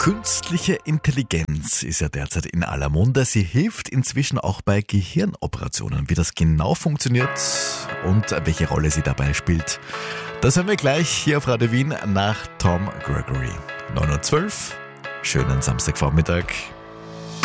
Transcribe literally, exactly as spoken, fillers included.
Künstliche Intelligenz ist ja derzeit in aller Munde. Sie hilft inzwischen auch bei Gehirnoperationen. Wie das genau funktioniert und welche Rolle sie dabei spielt, das hören wir gleich hier auf Radio Wien nach Tom Gregory. neun Uhr zwölf, schönen Samstagvormittag.